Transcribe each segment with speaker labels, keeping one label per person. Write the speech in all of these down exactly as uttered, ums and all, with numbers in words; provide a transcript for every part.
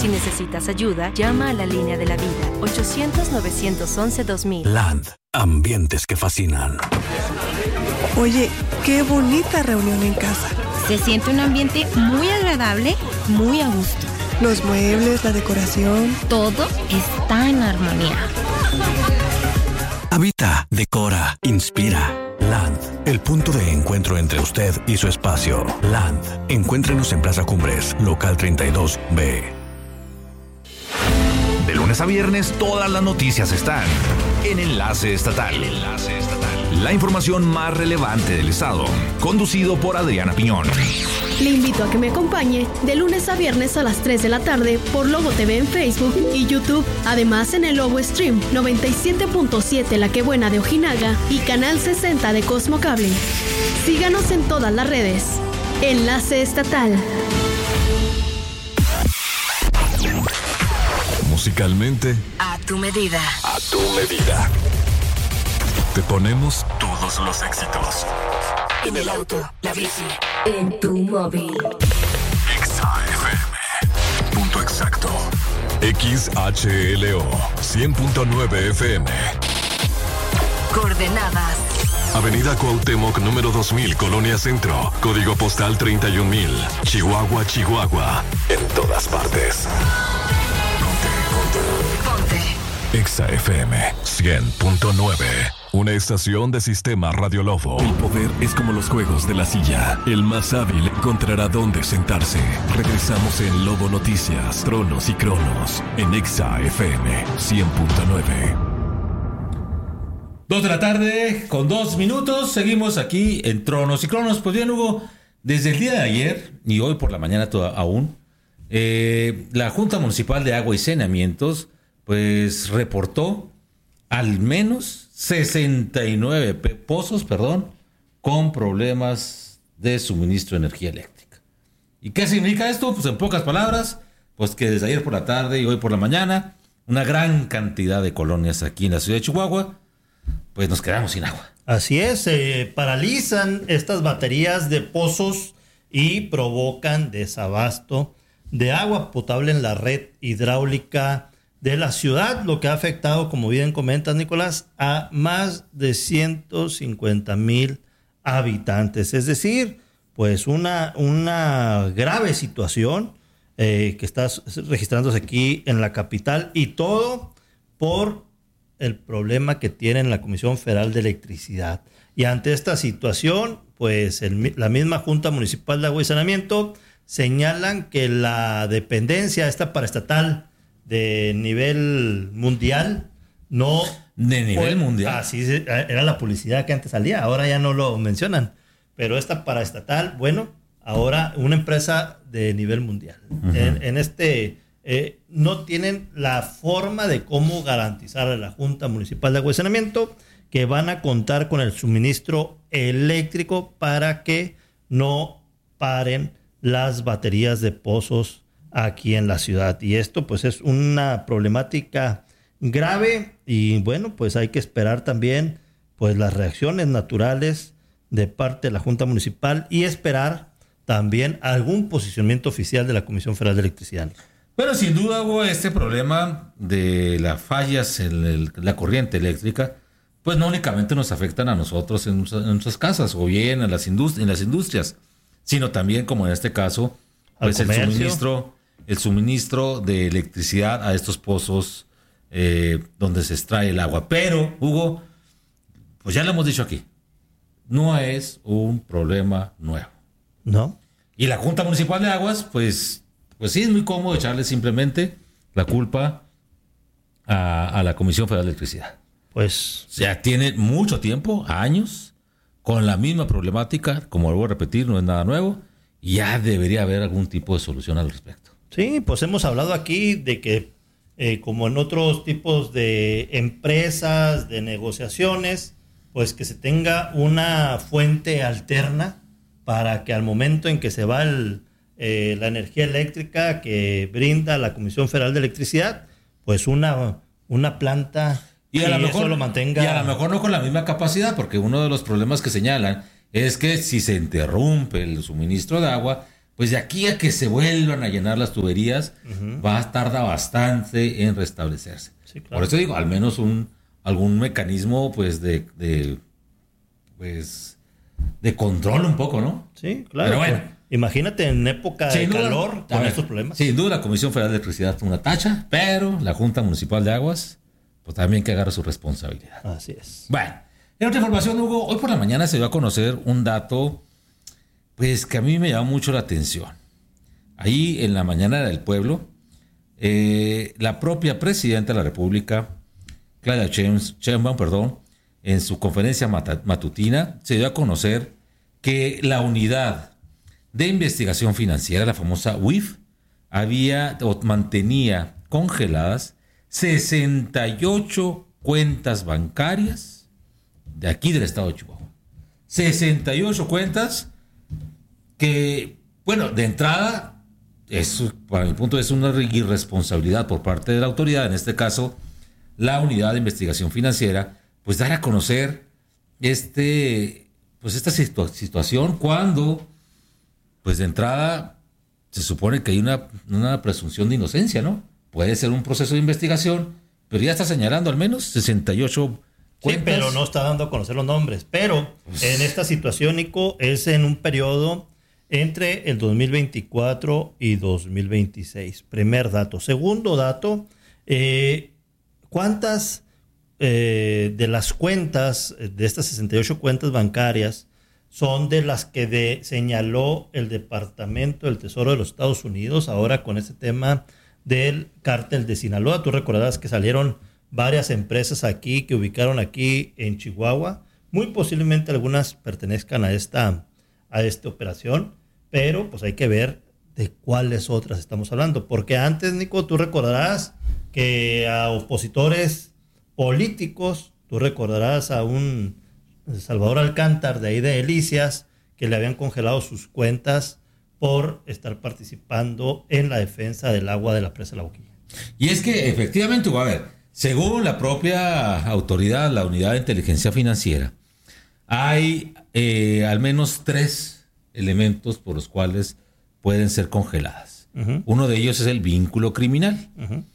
Speaker 1: Si necesitas ayuda, llama a la línea de la vida, ochocientos, novecientos once, dos mil.
Speaker 2: Land, ambientes que fascinan.
Speaker 3: Oye, qué bonita reunión en casa.
Speaker 4: Se siente un ambiente muy agradable, muy a gusto.
Speaker 3: Los muebles, la decoración.
Speaker 4: Todo está en armonía.
Speaker 2: Habita, decora, inspira. Land, el punto de encuentro entre usted y su espacio. Land, encuéntrenos en Plaza Cumbres, local treinta y dos B.
Speaker 5: De lunes a viernes, todas las noticias están en Enlace Estatal. Enlace Estatal. La información más relevante del estado, conducido por Adriana Piñón.
Speaker 6: Le invito a que me acompañe de lunes a viernes a las tres de la tarde por Lobo T V en Facebook y YouTube. Además en el Lobo Stream noventa y siete punto siete La Que Buena de Ojinaga y Canal sesenta de Cosmo Cable. Síganos en todas las redes. Enlace Estatal.
Speaker 2: Musicalmente,
Speaker 1: A tu medida.
Speaker 2: a tu medida. Te ponemos todos los éxitos.
Speaker 1: En el auto, la bici, en tu móvil.
Speaker 2: Exa F M. Punto exacto. X H L O cien punto nueve F M.
Speaker 1: Coordenadas.
Speaker 2: Avenida Cuauhtémoc número dos mil, Colonia Centro. Código postal treinta y un mil. Chihuahua, Chihuahua. En todas partes.
Speaker 1: Ponte.
Speaker 2: Exa F M cien punto nueve. Una estación de Sistema Radio Lobo. El poder es como los juegos de la silla. El más hábil encontrará dónde sentarse. Regresamos en Lobo Noticias, Tronos y Cronos. En Exa F M cien punto nueve.
Speaker 7: Dos de la tarde, con dos minutos, seguimos aquí en Tronos y Cronos. Pues bien, Hugo, desde el día de ayer y hoy por la mañana toda, aún, eh, la Junta Municipal de Agua y Saneamientos, pues reportó al menos sesenta y nueve pozos, perdón, con problemas de suministro de energía eléctrica. ¿Y qué significa esto? Pues en pocas palabras, pues que desde ayer por la tarde y hoy por la mañana, una gran cantidad de colonias aquí en la ciudad de Chihuahua, pues nos quedamos sin agua.
Speaker 8: Así es, se eh, paralizan estas baterías de pozos y provocan desabasto de agua potable en la red hidráulica de la ciudad, lo que ha afectado, como bien comentas, Nicolás, a más de ciento cincuenta mil habitantes. Es decir, pues una, una grave situación eh, que está registrándose aquí en la capital, y todo por el problema que tiene la Comisión Federal de Electricidad. Y ante esta situación, pues el, la misma Junta Municipal de Agua y Saneamiento señalan que la dependencia esta paraestatal de nivel mundial no...
Speaker 7: De nivel
Speaker 8: fue,
Speaker 7: mundial.
Speaker 8: Así era la publicidad que antes salía, ahora ya no lo mencionan. Pero esta paraestatal, bueno, ahora una empresa de nivel mundial. Uh-huh. En, en este... Eh, no tienen la forma de cómo garantizar a la Junta Municipal de Agua y Saneamiento que van a contar con el suministro eléctrico para que no paren las baterías de pozos aquí en la ciudad. Y esto pues es una problemática grave, y bueno, pues hay que esperar también pues las reacciones naturales de parte de la Junta Municipal y esperar también algún posicionamiento oficial de la Comisión Federal de Electricidad.
Speaker 7: Bueno, sin duda, Hugo, este problema de las fallas en el, la corriente eléctrica, pues no únicamente nos afectan a nosotros en, en nuestras casas o bien en las, industri- en las industrias, sino también, como en este caso, pues el suministro, el suministro de electricidad a estos pozos eh, donde se extrae el agua. Pero, Hugo, pues ya lo hemos dicho aquí, no es un problema nuevo.
Speaker 8: ¿No?
Speaker 7: Y la Junta Municipal de Aguas, pues... Pues sí, es muy cómodo echarle simplemente la culpa a, a la Comisión Federal de Electricidad.
Speaker 8: Pues...
Speaker 7: Ya tiene mucho tiempo, años, con la misma problemática, como vuelvo a repetir, no es nada nuevo, y ya debería haber algún tipo de solución al respecto.
Speaker 8: Sí, pues hemos hablado aquí de que, eh, como en otros tipos de empresas, de negociaciones, pues que se tenga una fuente alterna para que al momento en que se va el... Eh, la energía eléctrica que brinda la Comisión Federal de Electricidad, pues una, una planta
Speaker 7: y a, lo mejor,
Speaker 8: eso lo mantenga.
Speaker 7: Y a lo mejor no con la misma capacidad, porque uno de los problemas que señalan es que si se interrumpe el suministro de agua, pues de aquí a que se vuelvan a llenar las tuberías, uh-huh. va a tardar bastante en restablecerse. Sí, claro. Por eso digo, al menos un algún mecanismo pues de, de pues de control un poco, ¿no?
Speaker 8: Sí, claro.
Speaker 7: Pero bueno,
Speaker 8: imagínate en época de
Speaker 7: duda,
Speaker 8: calor con ver, estos problemas.
Speaker 7: Sin duda la Comisión Federal de Electricidad es una tacha, pero la Junta Municipal de Aguas pues también que agarra su responsabilidad.
Speaker 8: Así es.
Speaker 7: Bueno, en otra información, Hugo, hoy por la mañana se dio a conocer un dato pues que a mí me llamó mucho la atención. Ahí en la mañana del pueblo, eh, la propia presidenta de la República, Claudia Sheinbaum, perdón, en su conferencia matutina se dio a conocer que la unidad de investigación financiera, la famosa U I F, había o mantenía congeladas sesenta y ocho cuentas bancarias de aquí del estado de Chihuahua. sesenta y ocho cuentas que, bueno, de entrada, es, para mi punto es una irresponsabilidad por parte de la autoridad, en este caso, la unidad de investigación financiera, pues dar a conocer este, pues esta situa- situación cuando, pues de entrada, se supone que hay una, una presunción de inocencia, ¿no? Puede ser un proceso de investigación, pero ya está señalando al menos sesenta y ocho cuentas.
Speaker 8: Sí, pero no está dando a conocer los nombres. Pero pues, en esta situación, Nico, es en un periodo entre el dos mil veinticuatro y dos mil veintiséis. Primer dato. Segundo dato, eh, ¿cuántas eh, de las cuentas, de estas sesenta y ocho cuentas bancarias, son de las que de, señaló el Departamento del Tesoro de los Estados Unidos ahora con este tema del cártel de Sinaloa? Tú recordarás que salieron varias empresas aquí que ubicaron aquí en Chihuahua. Muy posiblemente algunas pertenezcan a esta, a esta operación, pero pues hay que ver de cuáles otras estamos hablando. Porque antes, Nico, tú recordarás que a opositores políticos, tú recordarás a un Salvador Alcántar de ahí de Delicias, que le habían congelado sus cuentas por estar participando en la defensa del agua de la presa de La Boquilla.
Speaker 7: Y es que efectivamente, a ver, según la propia autoridad, la Unidad de Inteligencia Financiera, hay eh, al menos tres elementos por los cuales pueden ser congeladas. Uh-huh. Uno de ellos es el vínculo criminal, uh-huh.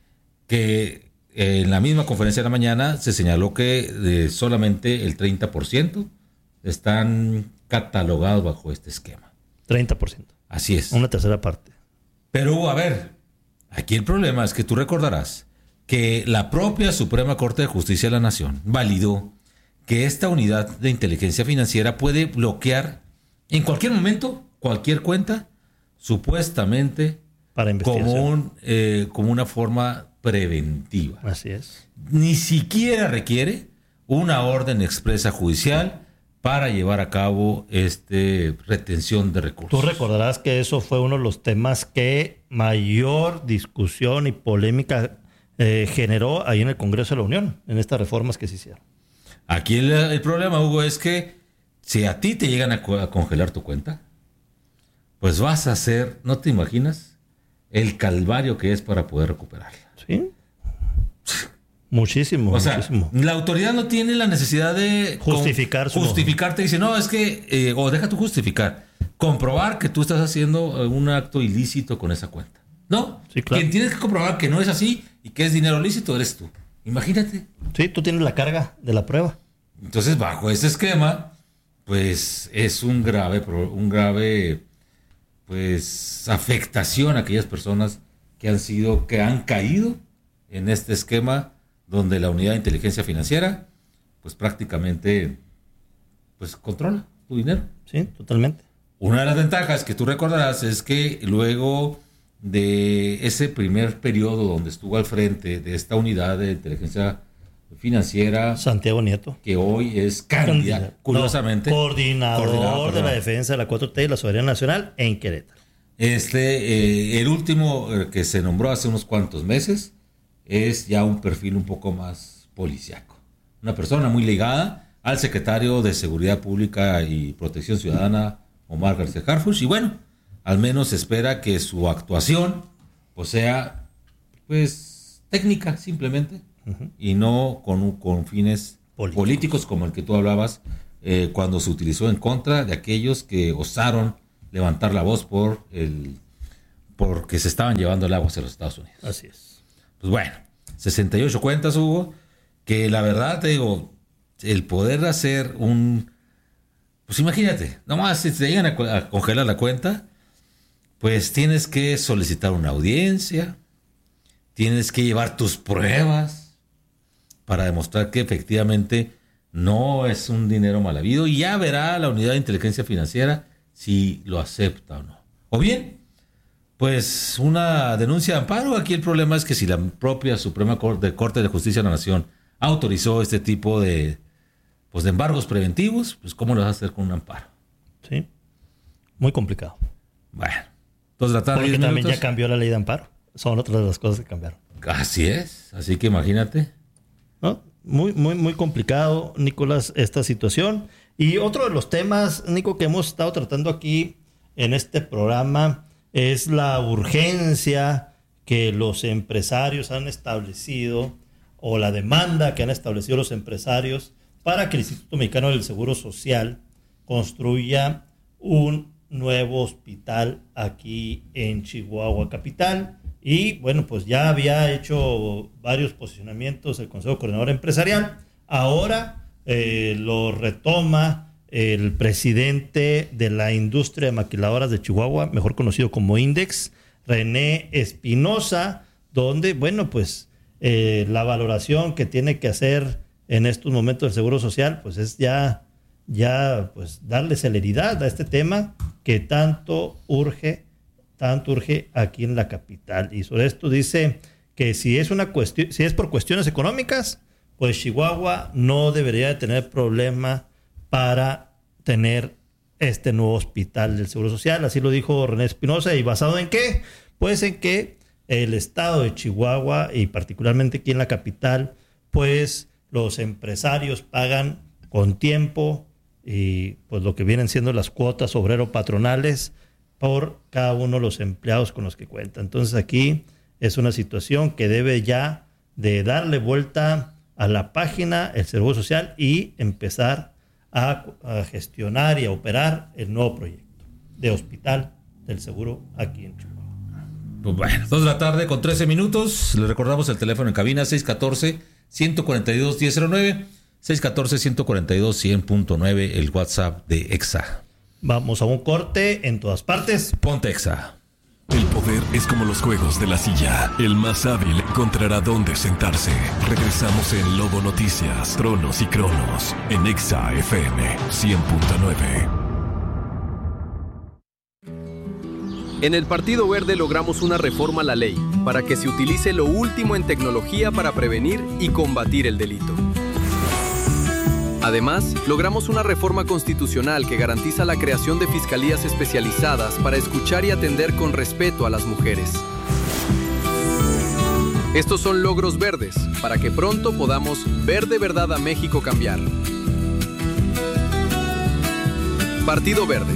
Speaker 7: que eh, en la misma conferencia de la mañana se señaló que eh, solamente el treinta por ciento están catalogados bajo este esquema.
Speaker 8: treinta por ciento.
Speaker 7: Así es.
Speaker 8: Una tercera parte.
Speaker 7: Pero, a ver, aquí el problema es que tú recordarás que la propia Suprema Corte de Justicia de la Nación validó que esta unidad de inteligencia financiera puede bloquear en cualquier momento cualquier cuenta, supuestamente
Speaker 8: para investigación,
Speaker 7: como, un, eh, como una forma preventiva.
Speaker 8: Así es.
Speaker 7: Ni siquiera requiere una orden expresa judicial para llevar a cabo este retención de recursos.
Speaker 8: Tú recordarás que eso fue uno de los temas que mayor discusión y polémica eh, generó ahí en el Congreso de la Unión, en estas reformas que se hicieron.
Speaker 7: Aquí el, el problema, Hugo, es que si a ti te llegan a, co- a congelar tu cuenta, pues vas a hacer, ¿no te imaginas el calvario que es para poder recuperarla?
Speaker 8: Sí. Muchísimo,
Speaker 7: o sea,
Speaker 8: muchísimo.
Speaker 7: La autoridad no tiene la necesidad de
Speaker 8: justificar su
Speaker 7: justificarte. Dice, no, es que, eh, o deja tú justificar, comprobar que tú estás haciendo un acto ilícito con esa cuenta. No,
Speaker 8: sí, claro.
Speaker 7: Quien tienes que comprobar que no es así y que es dinero lícito eres tú. Imagínate.
Speaker 8: Sí, tú tienes la carga de la prueba.
Speaker 7: Entonces, bajo ese esquema, pues es un grave, un grave, pues, afectación a aquellas personas que han sido, que han caído en este esquema donde la unidad de inteligencia financiera, pues prácticamente, pues controla tu dinero.
Speaker 8: Sí, totalmente.
Speaker 7: Una de las ventajas que tú recordarás es que luego de ese primer periodo donde estuvo al frente de esta unidad de inteligencia financiera,
Speaker 8: Santiago Nieto,
Speaker 7: que hoy es candidato, curiosamente,
Speaker 8: no, coordinador, coordinador de la defensa de la cuatro T y la soberanía nacional en Querétaro.
Speaker 7: Este, eh, el último eh, que se nombró hace unos cuantos meses es ya un perfil un poco más policíaco. Una persona muy ligada al secretario de Seguridad Pública y Protección Ciudadana, Omar García Harfuch, y bueno, al menos se espera que su actuación pues sea pues técnica simplemente, uh-huh. y no con, con fines políticos. políticos como el que tú hablabas eh, cuando se utilizó en contra de aquellos que osaron levantar la voz por el porque se estaban llevando el agua hacia los Estados Unidos.
Speaker 8: Así es.
Speaker 7: Pues bueno, sesenta y ocho cuentas, Hugo, que la verdad te digo, el poder hacer un... Pues imagínate, nomás si te llegan a, a congelar la cuenta, pues tienes que solicitar una audiencia, tienes que llevar tus pruebas para demostrar que efectivamente no es un dinero mal habido, y ya verá la unidad de inteligencia financiera si lo acepta o no. O bien, pues una denuncia de amparo. Aquí el problema es que si la propia Suprema Corte, Corte de Justicia de la Nación autorizó este tipo de, pues de embargos preventivos, pues ¿cómo lo vas a hacer con un amparo?
Speaker 8: Sí, muy complicado.
Speaker 7: Bueno, dos de la tarde.
Speaker 8: Porque también ya cambió la ley de amparo. Son otras de las cosas que cambiaron.
Speaker 7: Así es, así que imagínate.
Speaker 8: ¿No? Muy, muy, muy complicado, Nicolás, esta situación. Y otro de los temas, Nico, que hemos estado tratando aquí en este programa es la urgencia que los empresarios han establecido, o la demanda que han establecido los empresarios para que el Instituto Mexicano del Seguro Social construya un nuevo hospital aquí en Chihuahua capital. Y bueno, pues ya había hecho varios posicionamientos el Consejo Coordinador Empresarial. Ahora eh, lo retoma el presidente de la industria de maquiladoras de Chihuahua, mejor conocido como Index, René Espinosa, donde, bueno, pues eh, la valoración que tiene que hacer en estos momentos el Seguro Social, pues es ya, ya pues darle celeridad a este tema que tanto urge, tanto urge aquí en la capital. Y sobre esto dice que si es una cuestión, si es por cuestiones económicas, pues Chihuahua no debería de tener problema para tener este nuevo hospital del Seguro Social. Así lo dijo René Espinosa. ¿Y basado en qué? Pues en que el estado de Chihuahua, y particularmente aquí en la capital, pues los empresarios pagan con tiempo y pues lo que vienen siendo las cuotas obrero-patronales por cada uno de los empleados con los que cuenta. Entonces aquí es una situación que debe ya de darle vuelta a la página el Seguro Social y empezar a, a gestionar y a operar el nuevo proyecto de hospital del seguro aquí en Chihuahua.
Speaker 7: Pues bueno, dos de la tarde con trece minutos. Le recordamos el teléfono en cabina seis uno cuatro, uno cuatro dos, uno cero cero nueve, seis uno cuatro, uno cuatro dos, cien punto nueve, el WhatsApp de EXA.
Speaker 8: Vamos a un corte en todas partes.
Speaker 7: Ponte EXA.
Speaker 2: El poder es como los juegos de la silla. El más hábil encontrará dónde sentarse. Regresamos en Lobo Noticias, Tronos y Cronos, en EXA F M cien punto nueve.
Speaker 9: En el Partido Verde logramos una reforma a la ley para que se utilice lo último en tecnología para prevenir y combatir el delito. Además, logramos una reforma constitucional que garantiza la creación de fiscalías especializadas para escuchar y atender con respeto a las mujeres. Estos son logros verdes, para que pronto podamos ver de verdad a México cambiar. Partido Verde.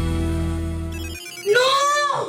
Speaker 10: ¡No!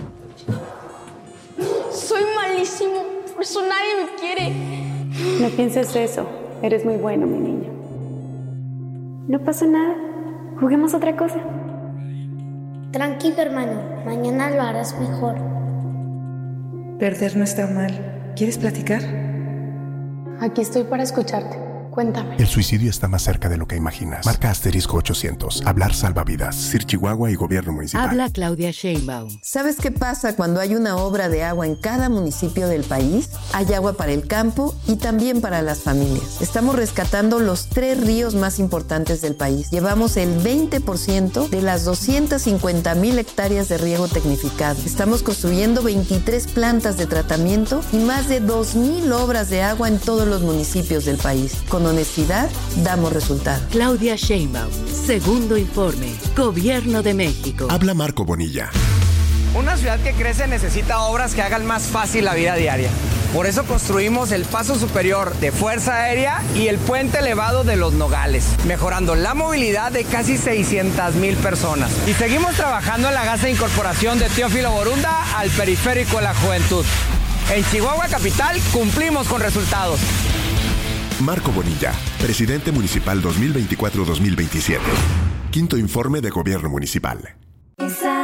Speaker 10: Soy malísimo, por eso nadie me quiere.
Speaker 11: No pienses eso, eres muy bueno, mi niño. No pasa nada. Juguemos otra cosa.
Speaker 10: Tranquilo, hermano. Mañana lo harás mejor.
Speaker 3: Perder no está mal. ¿Quieres platicar?
Speaker 11: Aquí estoy para escucharte. Cuéntame.
Speaker 12: El suicidio está más cerca de lo que imaginas. Marca asterisco ochocientos. Hablar salva vidas. C I R Chihuahua y Gobierno Municipal.
Speaker 13: Habla Claudia Sheinbaum. ¿Sabes qué pasa cuando hay una obra de agua en cada municipio del país? Hay agua para el campo y también para las familias. Estamos rescatando los tres ríos más importantes del país. Llevamos el veinte por ciento de las doscientas cincuenta mil hectáreas de riego tecnificado. Estamos construyendo veintitrés plantas de tratamiento y más de dos mil obras de agua en todos los municipios del país. Con honestidad, damos resultados.
Speaker 1: Claudia Sheinbaum, segundo informe, Gobierno de México.
Speaker 12: Habla Marco Bonilla.
Speaker 14: Una ciudad que crece necesita obras que hagan más fácil la vida diaria. Por eso construimos el paso superior de Fuerza Aérea y el puente elevado de Los Nogales, mejorando la movilidad de casi seiscientas mil personas. Y seguimos trabajando en la gas de incorporación de Teófilo Borunda al periférico de la juventud. En Chihuahua Capital cumplimos con resultados.
Speaker 12: Marco Bonilla, presidente municipal dos mil veinticuatro a dos mil veintisiete. Quinto informe de Gobierno Municipal.
Speaker 11: Esa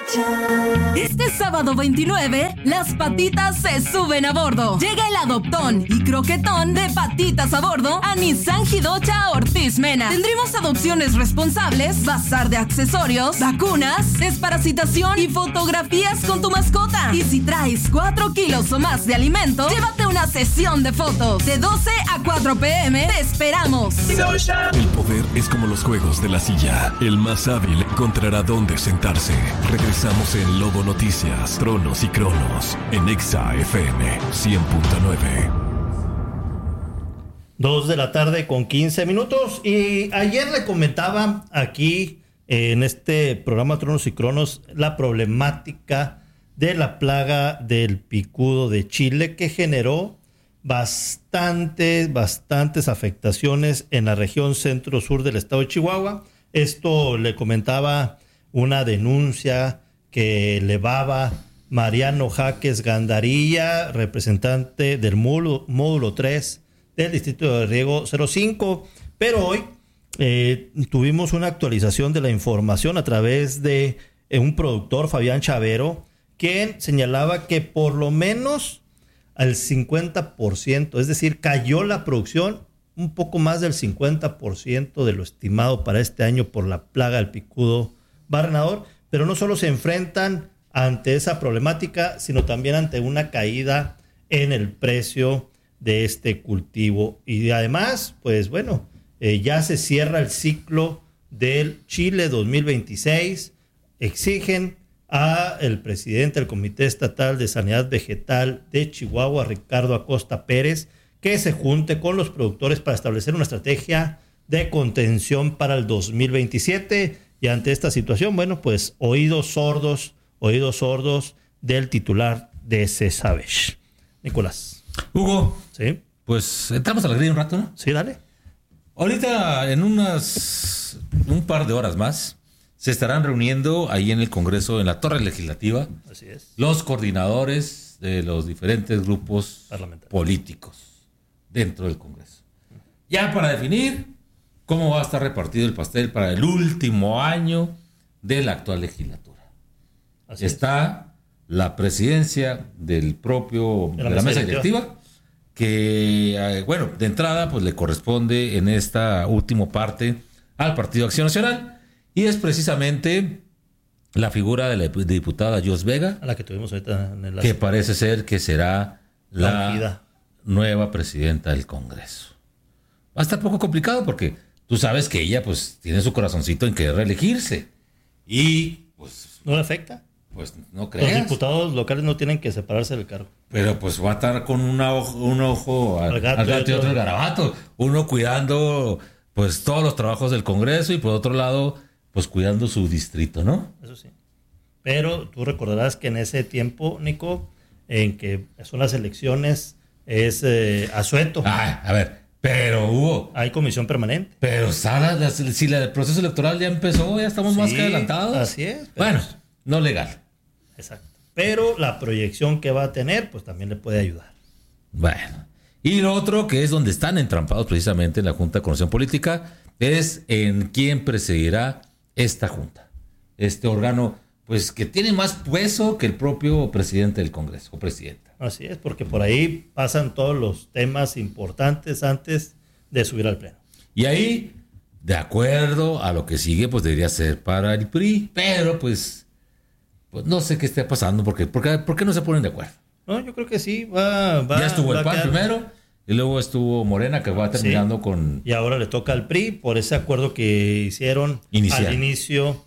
Speaker 15: Este sábado veintinueve, las patitas se suben a bordo. Llega el adoptón y croquetón de patitas a bordo a Nissan Jidocha Ortiz Mena. Tendremos adopciones responsables, bazar de accesorios, vacunas, desparasitación y fotografías con tu mascota. Y si traes cuatro kilos o más de alimento, llévate una sesión de fotos. De doce a cuatro pm te esperamos.
Speaker 2: El poder es como los juegos de la silla. El más hábil encontrará dónde sentarse. Regresamos en Lobo Noticias, Tronos y Cronos, en Exa F M cien punto nueve.
Speaker 8: Dos de la tarde con quince minutos. Y ayer le comentaba aquí en este programa Tronos y Cronos la problemática de la plaga del picudo de Chile, que generó bastantes, bastantes afectaciones en la región centro-sur del estado de Chihuahua. Esto le comentaba una denuncia que elevaba Mariano Jaques Gandarilla, representante del módulo, módulo tres del Distrito de Riego cero cinco. Pero hoy eh, tuvimos una actualización de la información a través de eh, un productor, Fabián Chavero, quien señalaba que por lo menos al cincuenta por ciento, es decir, cayó la producción un poco más del cincuenta por ciento de lo estimado para este año por la plaga del picudo barrenador, pero no solo se enfrentan ante esa problemática, sino también ante una caída en el precio de este cultivo. Y además, pues bueno, eh, ya se cierra el ciclo del Chile dos mil veintiséis. Exigen a el presidente del Comité Estatal de Sanidad Vegetal de Chihuahua, Ricardo Acosta Pérez, que se junte con los productores para establecer una estrategia de contención para el dos mil veintisiete. Y ante esta situación, bueno, pues oídos sordos, oídos sordos del titular de CESAVESH. Nicolás.
Speaker 7: Hugo.
Speaker 8: Sí.
Speaker 7: Pues entramos a la grilla un rato, ¿no?
Speaker 8: Sí, dale.
Speaker 7: Ahorita, en unas un par de horas más, se estarán reuniendo ahí en el Congreso, en la Torre Legislativa,
Speaker 8: así es, los
Speaker 7: coordinadores de los diferentes grupos políticos dentro del Congreso. Ya para definir cómo va a estar repartido el pastel para el último año de la actual legislatura. Así Está es. la presidencia del propio, de la, de la mesa directiva, directiva que, eh, bueno, de entrada, pues le corresponde en esta última parte al Partido Acción Nacional, y es precisamente la figura de la diputada Jos Vega,
Speaker 8: a la que tuvimos ahorita en el
Speaker 7: que parece ser que será la, la nueva presidenta del Congreso. Va a estar poco complicado porque tú sabes que ella pues tiene su corazoncito en querer reelegirse. Y pues...
Speaker 8: ¿No le afecta?
Speaker 7: Pues no creas.
Speaker 8: Los diputados locales no tienen que separarse del cargo.
Speaker 7: Pero pues va a estar con una ojo, un ojo al, al gato, al gato y otro al garabato. Uno cuidando pues todos los trabajos del Congreso y por otro lado pues cuidando su distrito, ¿no?
Speaker 8: Eso sí. Pero tú recordarás que en ese tiempo, Nico, en que son las elecciones, es eh, asueto.
Speaker 7: Ah, a ver... Pero hubo.
Speaker 8: Hay comisión permanente.
Speaker 7: Pero Sara, la, si la, el proceso electoral ya empezó, ya estamos sí, más que adelantados.
Speaker 8: Así es.
Speaker 7: Bueno, es, no legal.
Speaker 8: Exacto. Pero la proyección que va a tener, pues también le puede ayudar.
Speaker 7: Bueno. Y lo otro, que es donde están entrampados precisamente en la Junta de Coordinación Política, es en quién presidirá esta Junta. Este órgano, pues que tiene más peso que el propio presidente del Congreso o presidenta.
Speaker 8: Así es, porque por ahí pasan todos los temas importantes antes de subir al pleno.
Speaker 7: Y ahí, de acuerdo a lo que sigue, pues debería ser para el P R I, pero pues, pues no sé qué esté pasando, porque, porque ¿por qué no se ponen de acuerdo?
Speaker 8: No, yo creo que sí, va, va
Speaker 7: ya estuvo
Speaker 8: va
Speaker 7: el P A N primero, y luego estuvo Morena, que va terminando sí, con...
Speaker 8: Y ahora le toca al P R I, por ese acuerdo que hicieron Inicial. al inicio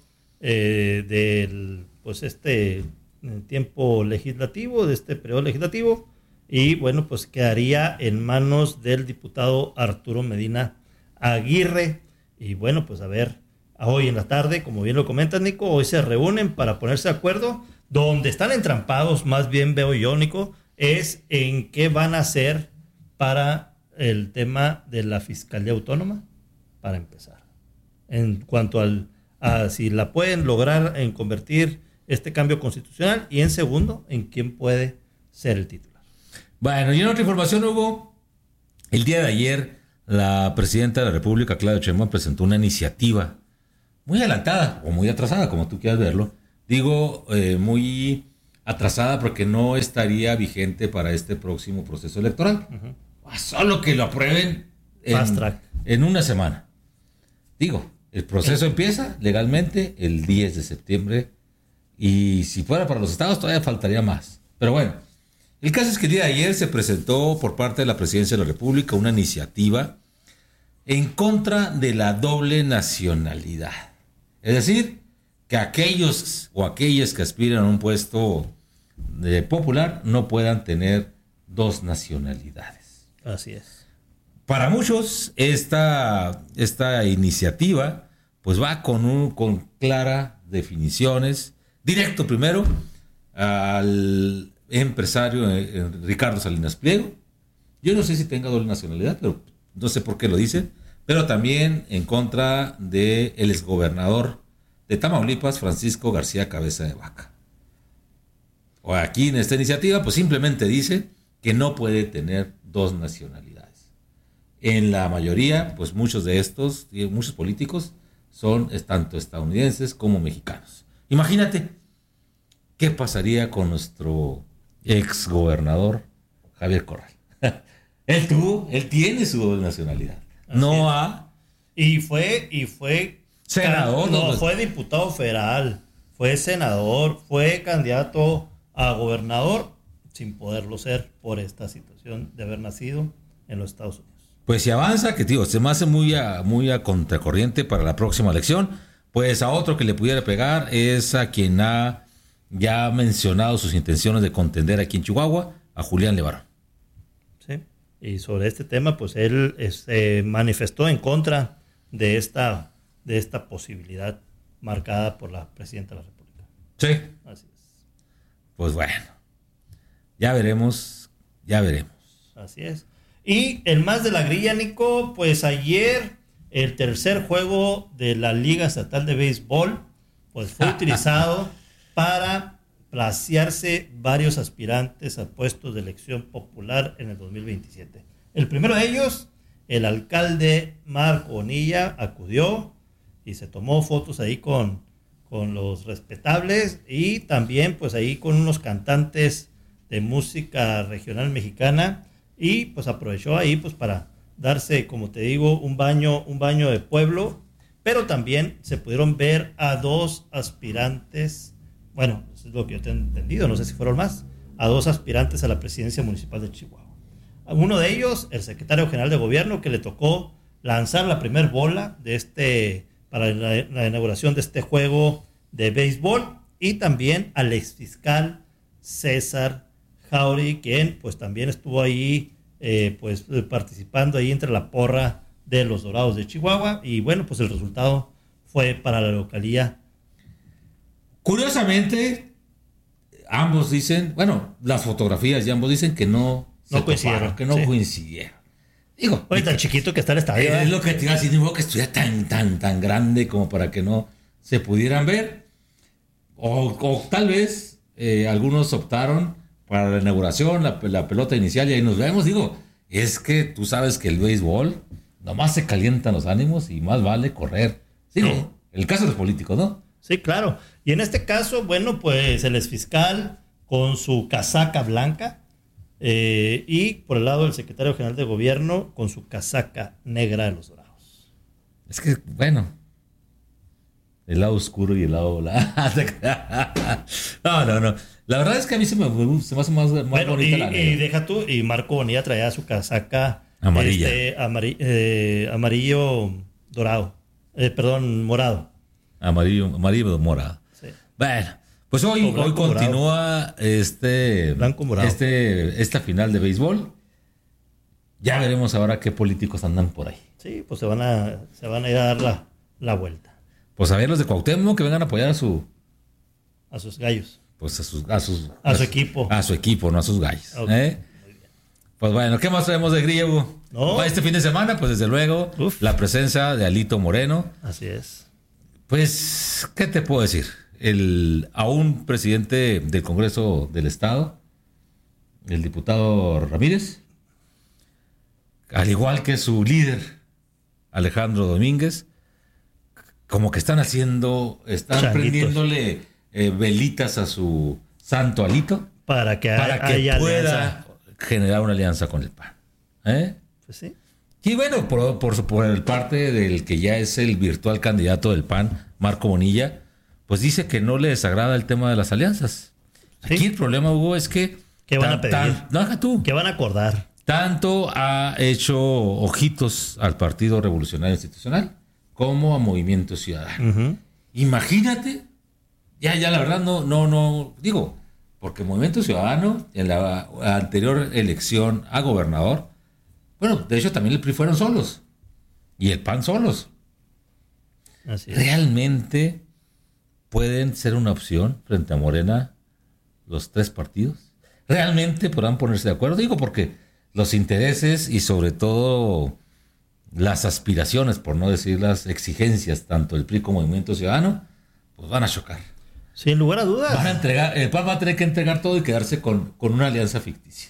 Speaker 8: eh, del, pues este... en el tiempo legislativo, de este periodo legislativo, y bueno, pues quedaría en manos del diputado Arturo Medina Aguirre. Y bueno, pues a ver, hoy en la tarde, como bien lo comentas, Nico, hoy se reúnen para ponerse de acuerdo. Donde están entrampados, más bien veo yo, Nico, es en qué van a hacer para el tema de la Fiscalía Autónoma, para empezar. En cuanto al, a si la pueden lograr en convertir este cambio constitucional, y en segundo, en quién puede ser el titular.
Speaker 7: Bueno, y en otra información, Hugo, el día de ayer la presidenta de la República, Claudia Sheinbaum, presentó una iniciativa muy adelantada o muy atrasada, como tú quieras verlo, Digo, eh, muy atrasada porque no estaría vigente para este próximo proceso electoral. Uh-huh. Solo que lo aprueben en, en una semana. Digo, el proceso empieza legalmente el diez de septiembre y si fuera para los estados todavía faltaría más. Pero bueno, el caso es que el día de ayer se presentó por parte de la Presidencia de la República una iniciativa en contra de la doble nacionalidad. Es decir, que aquellos o aquellas que aspiran a un puesto de popular no puedan tener dos nacionalidades.
Speaker 8: Así es.
Speaker 7: Para muchos, esta, esta iniciativa pues va con, un, con claras definiciones. Directo primero al empresario eh, Ricardo Salinas Pliego. Yo no sé si tenga doble nacionalidad, pero no sé por qué lo dice. Pero también en contra del exgobernador de Tamaulipas, Francisco García Cabeza de Vaca. O aquí en esta iniciativa pues simplemente dice que no puede tener dos nacionalidades. En la mayoría, pues muchos de estos, muchos políticos, son tanto estadounidenses como mexicanos. Imagínate, ¿qué pasaría con nuestro ex gobernador Javier Corral? Él tuvo, él tiene su doble nacionalidad. Así no es. ha...
Speaker 8: Y fue, y fue...
Speaker 7: Senador.
Speaker 8: No, no, fue diputado federal, fue senador, fue candidato a gobernador, sin poderlo ser por esta situación de haber nacido en los Estados Unidos.
Speaker 7: Pues si avanza, que digo, se me hace muy a, muy a contracorriente para la próxima elección, pues a otro que le pudiera pegar es a quien ha ya mencionado sus intenciones de contender aquí en Chihuahua, a Julián Levarón.
Speaker 8: Sí, y sobre este tema, pues él se este, manifestó en contra de esta, de esta posibilidad marcada por la presidenta de la República.
Speaker 7: Sí.
Speaker 8: Así es.
Speaker 7: Pues bueno, ya veremos, ya veremos.
Speaker 8: Así es. Y el más de la grilla, Nico, pues ayer el tercer juego de la Liga Estatal de Béisbol pues fue utilizado para placearse varios aspirantes a puestos de elección popular en el dos mil veintisiete. El primero de ellos, el alcalde Marco Bonilla, acudió y se tomó fotos ahí con, con los respetables y también pues ahí con unos cantantes de música regional mexicana. Y pues aprovechó ahí pues para darse, como te digo, un baño, un baño de pueblo, pero también se pudieron ver a dos aspirantes, bueno, eso es lo que yo tengo entendido, no sé si fueron más, a dos aspirantes a la presidencia municipal de Chihuahua. Uno de ellos, el secretario general de gobierno, que le tocó lanzar la primer bola de este, para la, la inauguración de este juego de béisbol, y también al exfiscal César Jauregui, quien pues también estuvo ahí eh, pues participando ahí entre la porra de los Dorados de Chihuahua, y bueno, pues el resultado fue para la localía.
Speaker 7: Curiosamente, ambos dicen, bueno, las fotografías ya ambos dicen que no,
Speaker 8: no coincidieron,
Speaker 7: toparon, que no
Speaker 8: sí.
Speaker 7: coincidieron. Digo,
Speaker 8: oye, tan chiquito que está el estadio.
Speaker 7: Es lo que te iba a decir, digo, que estuviera tan, tan, tan grande como para que no se pudieran ver, o, o tal vez eh, algunos optaron para la inauguración, la, la pelota inicial, y ahí nos vemos. Digo, es que tú sabes que el béisbol nomás se calientan los ánimos y más vale correr. Digo, sí. El caso de los políticos, ¿no?
Speaker 8: Sí, claro. Y en este caso, bueno, pues el exfiscal con su casaca blanca eh, y por el lado del secretario general de gobierno con su casaca negra de los Dorados.
Speaker 7: Es que, bueno, el lado oscuro y el lado... no, no, no. La verdad es que a mí se me, se me hace más, más
Speaker 8: bueno,
Speaker 7: bonita
Speaker 8: y,
Speaker 7: la
Speaker 8: y deja tú, y Marco Bonilla traía su casaca
Speaker 7: amarilla.
Speaker 8: Este, amari, eh, amarillo dorado. Eh, perdón, morado.
Speaker 7: Amarillo, amarillo morado. Sí. Bueno, pues hoy, hoy continúa este,
Speaker 8: blanco morado.
Speaker 7: este esta final de béisbol. Ya veremos ahora qué políticos andan por ahí.
Speaker 8: Sí, pues se van a, se van a ir a dar la, la vuelta.
Speaker 7: Pues a ver los de Cuauhtémoc que vengan a apoyar a su...
Speaker 8: A sus gallos.
Speaker 7: Pues a sus... A, sus,
Speaker 8: a,
Speaker 7: a
Speaker 8: su equipo.
Speaker 7: A su equipo, no a sus gallos.
Speaker 8: Okay.
Speaker 7: ¿eh? Muy bien. Pues bueno, ¿qué más traemos de griego?
Speaker 8: No.
Speaker 7: Este fin de semana, pues desde luego, Uf. la presencia de Alito Moreno.
Speaker 8: Así es.
Speaker 7: Pues, ¿qué te puedo decir? El aún presidente del Congreso del Estado, el diputado Ramírez, al igual que su líder, Alejandro Domínguez, como que están haciendo, están
Speaker 8: Changuitos.
Speaker 7: prendiéndole eh, velitas a su santo alito
Speaker 8: para que,
Speaker 7: para que
Speaker 8: haya
Speaker 7: pueda
Speaker 8: alianza.
Speaker 7: generar una alianza con el P A N. ¿Eh?
Speaker 8: Pues sí.
Speaker 7: Y bueno, por, por, por el parte del que ya es el virtual candidato del P A N, Marco Bonilla, pues dice que no le desagrada el tema de las alianzas. ¿Sí? Aquí el problema, Hugo, es que...
Speaker 8: ¿Qué van tan, a pedir?
Speaker 7: Tan, no, deja tú.
Speaker 8: ¿Qué van a acordar?
Speaker 7: Tanto ha hecho ojitos al Partido Revolucionario Institucional como a Movimiento Ciudadano. Uh-huh. Imagínate, ya, ya la verdad no, no, no, digo, porque Movimiento Ciudadano en la anterior elección a gobernador, bueno, de hecho también el P R I fueron solos y el P A N solos.
Speaker 8: Así es.
Speaker 7: ¿Realmente pueden ser una opción frente a Morena los tres partidos? ¿Realmente podrán ponerse de acuerdo? Digo, porque los intereses y sobre todo las aspiraciones, por no decir las exigencias, tanto el P R I como el Movimiento Ciudadano, pues van a chocar.
Speaker 8: Sin lugar a dudas.
Speaker 7: Van a entregar, el P A N va a tener que entregar todo y quedarse con, con una alianza ficticia.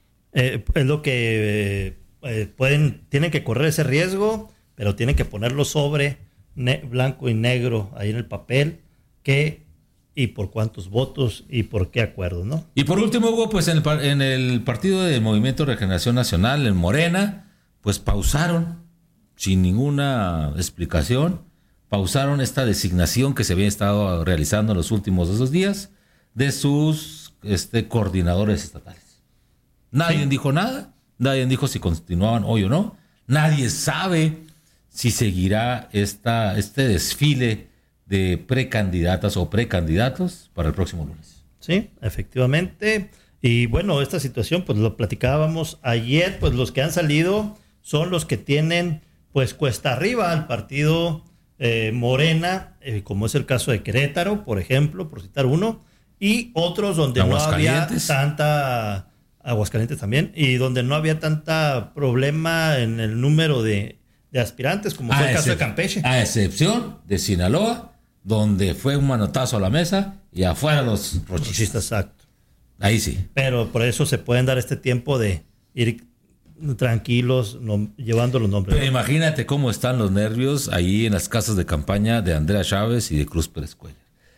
Speaker 8: Eh, es lo que eh, pueden, tienen que correr ese riesgo, pero tienen que ponerlo sobre ne- blanco y negro ahí en el papel, que y por cuántos votos y por qué acuerdo, ¿no?
Speaker 7: Y por último, Hugo, pues en el, en el partido del Movimiento de Regeneración Nacional, en Morena, pues pausaron, sin ninguna explicación, pausaron esta designación que se había estado realizando en los últimos esos días de sus este, coordinadores estatales. Nadie sí. dijo nada, nadie dijo si continuaban hoy o no, nadie sabe si seguirá esta, este desfile de precandidatas o precandidatos para el próximo lunes.
Speaker 8: Sí, efectivamente. Y bueno, esta situación, pues lo platicábamos ayer, pues los que han salido son los que tienen, pues cuesta arriba al partido eh, Morena, eh, como es el caso de Querétaro, por ejemplo, por citar uno, y otros donde no había tanta, Aguascalientes también, y donde no había tanta problema en el número de, de aspirantes, como fue el caso de Campeche.
Speaker 7: A excepción de Sinaloa, donde fue un manotazo a la mesa y afuera los rochistas.
Speaker 8: Exacto.
Speaker 7: Ahí sí.
Speaker 8: Pero por eso se pueden dar este tiempo de ir tranquilos, no, llevando los nombres.
Speaker 7: Pero imagínate cómo están los nervios ahí en las casas de campaña de Andrea Chávez y de Cruz Pérez Cuellar.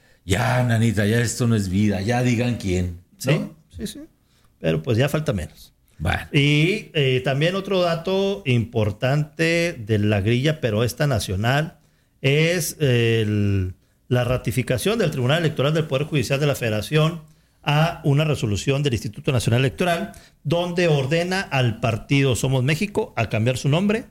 Speaker 7: Ya, nanita, ya esto no es vida, ya digan quién, ¿no?
Speaker 8: Sí, sí, sí. Pero pues ya falta menos.
Speaker 7: Bueno.
Speaker 8: Y eh, también otro dato importante de la grilla, pero esta nacional, es el, la ratificación del Tribunal Electoral del Poder Judicial de la Federación a una resolución del Instituto Nacional Electoral donde ordena al partido Somos México a cambiar su nombre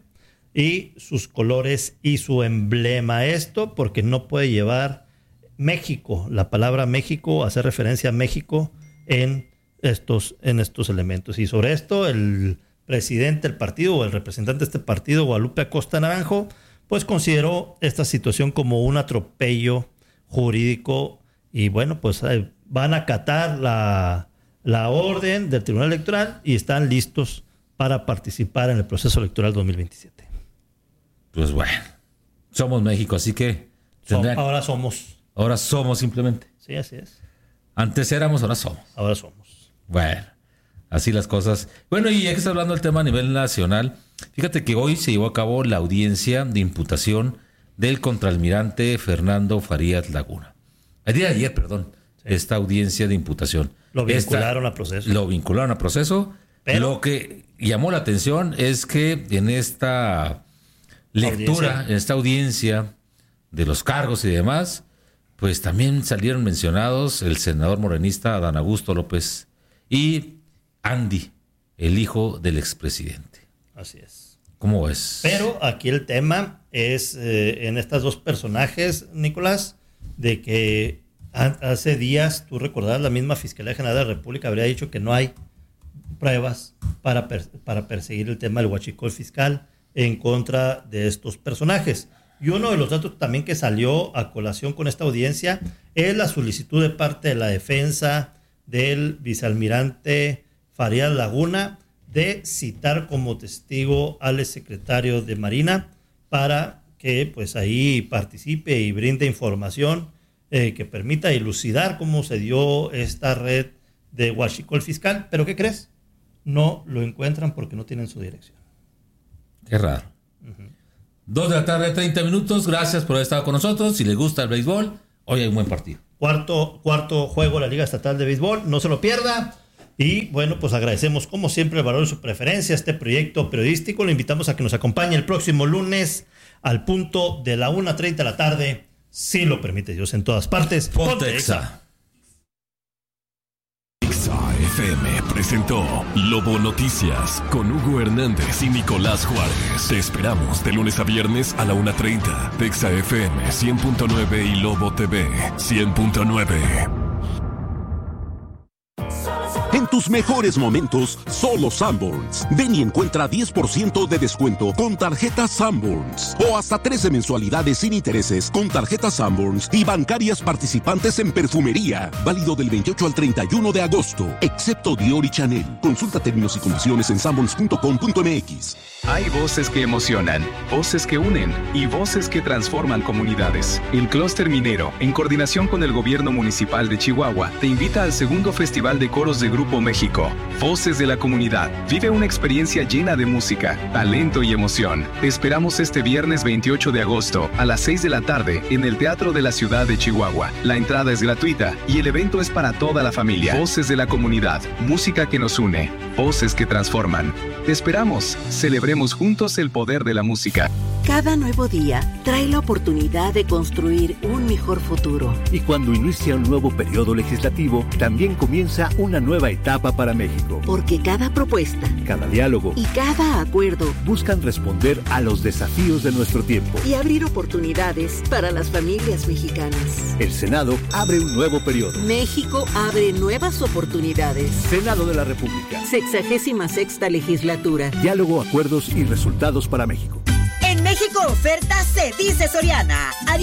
Speaker 8: y sus colores y su emblema. Esto porque no puede llevar México, la palabra México, hacer referencia a México en estos, en estos elementos. Y sobre esto el presidente del partido o el representante de este partido, Guadalupe Acosta Naranjo, pues consideró esta situación como un atropello jurídico y bueno, pues eh, van a acatar la, la orden del Tribunal Electoral y están listos para participar en el proceso electoral dos mil veintisiete.
Speaker 7: Pues bueno, somos México, así que...
Speaker 8: Tendrán... Ahora somos.
Speaker 7: Ahora somos simplemente.
Speaker 8: Sí, así es.
Speaker 7: Antes éramos, ahora somos.
Speaker 8: Ahora somos.
Speaker 7: Bueno, así las cosas. Bueno, y ya que está hablando del tema a nivel nacional, fíjate que hoy se llevó a cabo la audiencia de imputación del contraalmirante Fernando Farías Laguna. El día de ayer, perdón, sí. Esta audiencia de imputación.
Speaker 8: Lo vincularon a proceso.
Speaker 7: Lo vincularon a proceso. Pero lo que llamó la atención es que en esta lectura, audiencia. en esta audiencia de los cargos y demás, pues también salieron mencionados el senador morenista Adán Augusto López y Andy, el hijo del expresidente.
Speaker 8: Así es.
Speaker 7: ¿Cómo ves?
Speaker 8: Pero aquí el tema es eh, en estos dos personajes, Nicolás, de que a, hace días, tú recordabas, la misma Fiscalía General de la República habría dicho que no hay pruebas para, per, para perseguir el tema del huachicol fiscal en contra de estos personajes. Y uno de los datos también que salió a colación con esta audiencia es la solicitud de parte de la defensa del vicealmirante Farías Laguna de citar como testigo al exsecretario de Marina para que pues ahí participe y brinde información eh, que permita dilucidar cómo se dio esta red de huachicol fiscal. ¿Pero qué crees? No lo encuentran porque no tienen su dirección.
Speaker 7: Qué raro. Uh-huh. Dos de la tarde, treinta minutos. Gracias por haber estado con nosotros. Si les gusta el béisbol, hoy hay un buen partido.
Speaker 8: cuarto, cuarto juego de la Liga Estatal de Béisbol, no se lo pierda. Y bueno, pues agradecemos como siempre el valor de su preferencia a este proyecto periodístico. Le invitamos a que nos acompañe el próximo lunes al punto de la una treinta de la tarde, si lo permite Dios, en todas partes.
Speaker 7: Ponte Exa.
Speaker 2: F M presentó Lobo Noticias con Hugo Hernández y Nicolás Juárez. Te esperamos de lunes a viernes a la una treinta. Exa F M cien punto nueve y Lobo T V cien punto nueve.
Speaker 16: En tus mejores momentos, solo Sanborns. Ven y encuentra diez por ciento de descuento con tarjeta Sanborns. O hasta trece mensualidades sin intereses con tarjeta Sanborns y bancarias participantes en perfumería. Válido del veintiocho al treinta y uno de agosto, excepto Dior y Chanel. Consulta términos y condiciones en sanborns punto com punto m x.
Speaker 17: Hay voces que emocionan, voces que unen y voces que transforman comunidades. El Clúster Minero, en coordinación con el Gobierno Municipal de Chihuahua, te invita al segundo Festival de Coros de Grupo México. Voces de la Comunidad. Vive una experiencia llena de música, talento y emoción. Te esperamos este viernes veintiocho de agosto a las seis de la tarde en el Teatro de la Ciudad de Chihuahua. La entrada es gratuita y el evento es para toda la familia. Voces de la Comunidad. Música que nos une. Voces que transforman. Te esperamos. Celebremos juntos el poder de la música.
Speaker 18: Cada nuevo día trae la oportunidad de construir un mejor futuro.
Speaker 19: Y cuando inicia un nuevo periodo legislativo, también comienza una nueva etapa para México.
Speaker 18: Porque cada propuesta,
Speaker 19: cada diálogo
Speaker 18: y cada acuerdo
Speaker 19: buscan responder a los desafíos de nuestro tiempo
Speaker 18: y abrir oportunidades para las familias mexicanas.
Speaker 19: El Senado abre un nuevo periodo.
Speaker 18: México abre nuevas oportunidades.
Speaker 19: Senado de la República.
Speaker 18: Sexagésima sexta legislatura.
Speaker 19: Diálogo, acuerdos y resultados para México.
Speaker 20: En México oferta se dice Soriana.